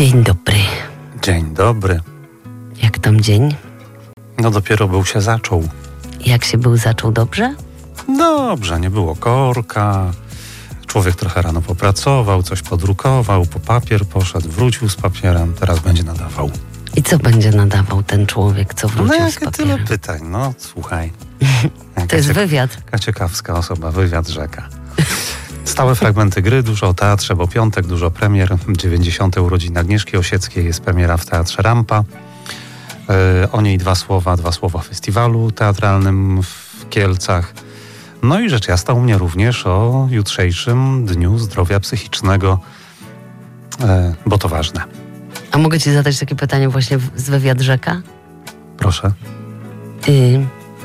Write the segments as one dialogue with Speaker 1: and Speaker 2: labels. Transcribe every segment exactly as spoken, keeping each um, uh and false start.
Speaker 1: Dzień dobry.
Speaker 2: Dzień dobry.
Speaker 1: Jak tam dzień?
Speaker 2: No dopiero był się zaczął.
Speaker 1: Jak się był zaczął, dobrze?
Speaker 2: Dobrze, nie było korka. Człowiek trochę rano popracował, coś podrukował, po papier poszedł, wrócił z papierem, teraz będzie nadawał.
Speaker 1: I co będzie nadawał ten człowiek, co wrócił
Speaker 2: no
Speaker 1: z papierem?
Speaker 2: tyle pytań, no słuchaj.
Speaker 1: To jest wywiad.
Speaker 2: Jaka ciekawska osoba, wywiad rzeka. Stałe fragmenty gry, dużo o teatrze, bo piątek, dużo premier. dziewięćdziesiąte urodziny Agnieszki Osieckiej, jest premiera w Teatrze Rampa. Yy, o niej dwa słowa, dwa słowa o festiwalu teatralnym w Kielcach. No i rzecz jasna u mnie również o jutrzejszym Dniu Zdrowia Psychicznego, yy, bo to ważne.
Speaker 1: A mogę ci zadać takie pytanie właśnie w, z wywiad rzeka?
Speaker 2: Proszę.
Speaker 1: Yy,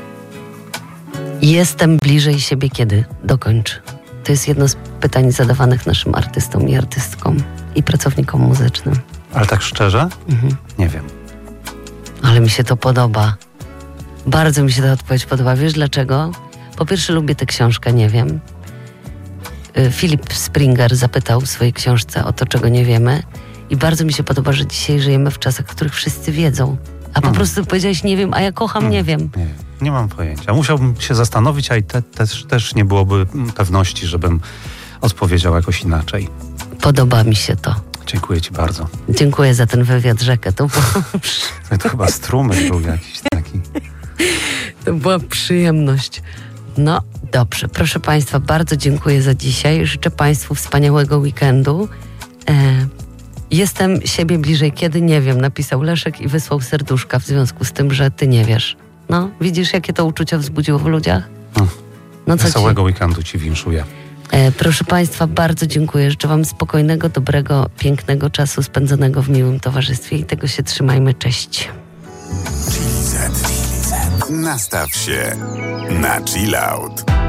Speaker 1: jestem bliżej siebie kiedy? Dokończ. To jest jedno z pytań zadawanych naszym artystom i artystkom i pracownikom muzycznym.
Speaker 2: Ale tak szczerze?
Speaker 1: Mhm.
Speaker 2: Nie wiem.
Speaker 1: Ale mi się to podoba. Bardzo mi się ta odpowiedź podoba. Wiesz dlaczego? Po pierwsze lubię tę książkę, nie wiem. Philip Springer zapytał w swojej książce o to, czego nie wiemy. I bardzo mi się podoba, że dzisiaj żyjemy w czasach, w których wszyscy wiedzą. A po
Speaker 2: Hmm.
Speaker 1: prostu powiedziałeś nie wiem, a ja kocham
Speaker 2: Hmm.
Speaker 1: nie wiem.
Speaker 2: Nie, nie mam pojęcia. Musiałbym się zastanowić, a i te, też, też nie byłoby pewności, żebym odpowiedział jakoś inaczej.
Speaker 1: Podoba mi się to.
Speaker 2: Dziękuję ci bardzo.
Speaker 1: Dziękuję za ten wywiad rzekę. To, było...
Speaker 2: To chyba strumyk był jakiś taki.
Speaker 1: to była przyjemność. No dobrze, proszę Państwa, bardzo dziękuję za dzisiaj. Życzę Państwu wspaniałego weekendu. E, jestem siebie bliżej kiedy, nie wiem, napisał Leszek i wysłał serduszka w związku z tym, że ty nie wiesz. No, widzisz, jakie to uczucia wzbudziło w ludziach?
Speaker 2: No,
Speaker 1: no co
Speaker 2: wesołego
Speaker 1: ci?
Speaker 2: weekendu ci winszuję.
Speaker 1: E, proszę Państwa, bardzo dziękuję. Życzę Wam spokojnego, dobrego, pięknego czasu spędzonego w miłym towarzystwie i tego się trzymajmy. Cześć.
Speaker 3: Nastaw się na chill out.